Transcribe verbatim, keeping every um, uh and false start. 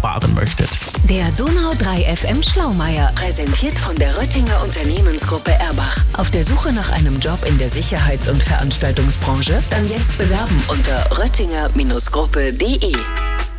sparen möchtet. Der Donau drei F M Schlaumeier, präsentiert von der Röttinger Unternehmensgruppe Erbach. Auf der Suche nach einem Job in der Sicherheits- und Veranstaltungsbranche? Dann jetzt bewerben unter röttinger Gruppe punkt de.